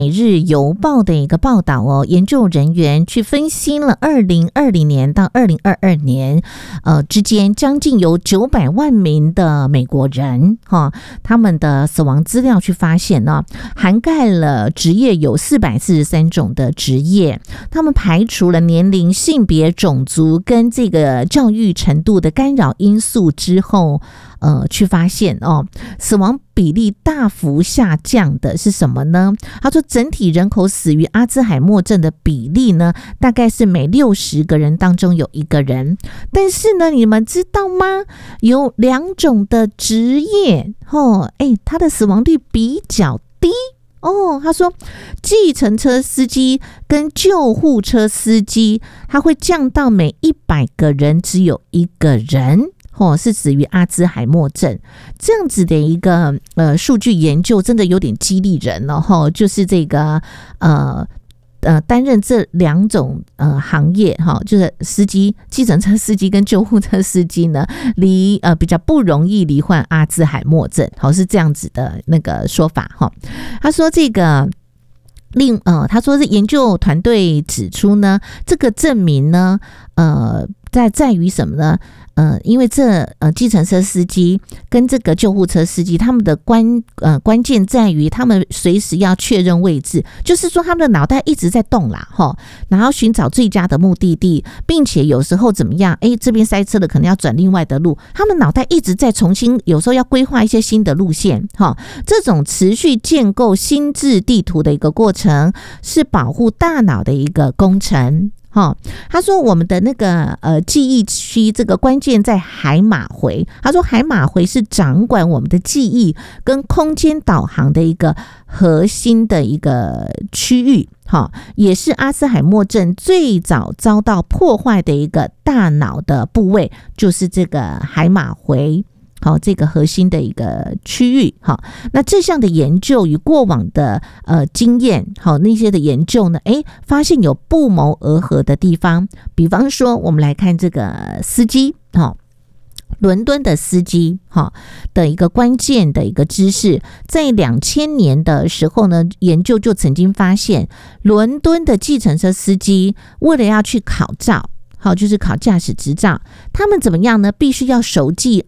每日邮报的一个报道哦，研究人员去分析了2020年到2022年之间将近有900万名的美国人他们的死亡资料，去发现呢，涵盖了职业有443种的职业，他们排除了年龄、性别、种族跟这个教育程度的干扰因素之后，去发现死亡比例大幅下降的是什么呢？他说整体人口死于阿兹海默症的比例呢，大概是每60个人当中有1个人。但是呢，你们知道吗？有2种的职业它的死亡率比较低他说计程车司机跟救护车司机，他会降到每100个人只有1个人是死于阿兹海默症。这样子的一个数据研究真的有点激励人了就是这个担任这2种行业就是司机、计程车司机跟救护车司机呢，比较不容易罹患阿兹海默症是这样子的那个说法他说这个他说是研究团队指出呢，这个证明呢在于什么呢？因为计程车司机跟这个救护车司机，他们的关键在于他们随时要确认位置，就是说他们的脑袋一直在动啦然后寻找最佳的目的地，并且有时候怎么样这边塞车了，可能要转另外的路，他们脑袋一直在重新，有时候要规划一些新的路线这种持续建构心智地图的一个过程，是保护大脑的一个工程他说我们的那个记忆区，这个关键在海马回。他说海马回是掌管我们的记忆跟空间导航的一个核心的一个区域也是阿兹海默症最早遭到破坏的一个大脑的部位，就是这个海马回这个核心的一个区域那这项的研究与过往的经验那些的研究呢发现有不谋而合的地方。比方说我们来看这个司机伦敦的司机的一个关键的一个知识，在2000年的时候呢，研究就曾经发现，伦敦的计程车司机为了要去考照就是考驾驶执照，他们怎么样呢？必须要熟记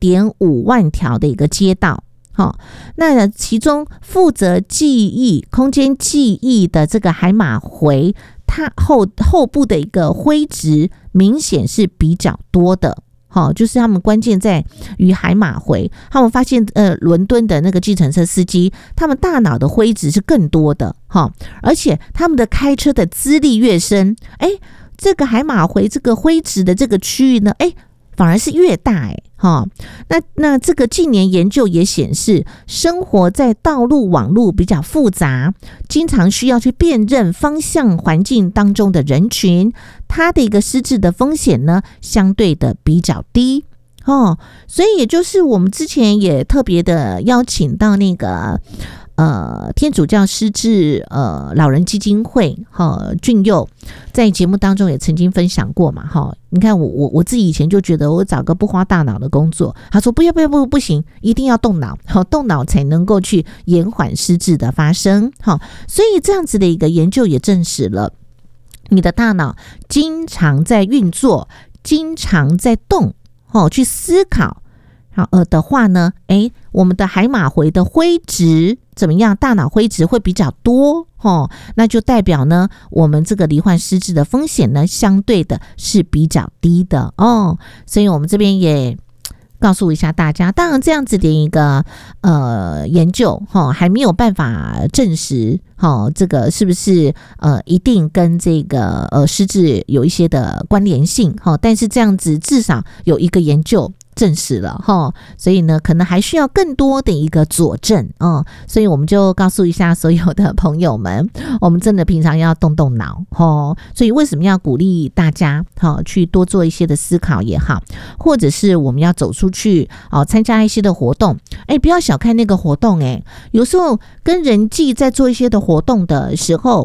2.5 万条的一个街道那其中负责记忆空间记忆的这个海马回，它后部的一个灰质明显是比较多的就是他们关键在于海马回，他们发现伦敦的那个计程车司机，他们大脑的灰质是更多的而且他们的开车的资历越深这个海马回这个灰质的这个区域呢反而是越大那这个近年研究也显示，生活在道路网络比较复杂，经常需要去辨认方向环境当中的人群，它的一个失智的风险呢相对的比较低所以也就是我们之前也特别的邀请到那个天主教失智老人基金会俊佑在节目当中也曾经分享过嘛你看我自己以前就觉得我找个不花大脑的工作，他说不行，一定要动脑动脑才能够去延缓失智的发生所以这样子的一个研究也证实了，你的大脑经常在运作，经常在动去思考的话呢我们的海马回的灰质怎么样？大脑灰质会比较多那就代表呢，我们这个罹患失智的风险呢，相对的是比较低的所以我们这边也告诉一下大家，当然这样子的一个研究还没有办法证实这个是不是一定跟这个失智有一些的关联性但是这样子至少有一个研究证实了所以呢可能还需要更多的一个佐证所以我们就告诉一下所有的朋友们，我们真的平常要动动脑所以为什么要鼓励大家去多做一些的思考也好，或者是我们要走出去参加一些的活动不要小看那个活动有时候跟人际在做一些的活动的时候，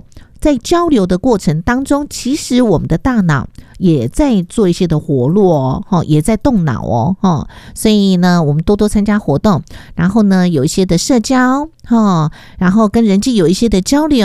在交流的过程当中，其实我们的大脑也在做一些的活络哦，也在动脑哦，所以呢，我们多多参加活动，然后呢，有一些的社交然后跟人际有一些的交流。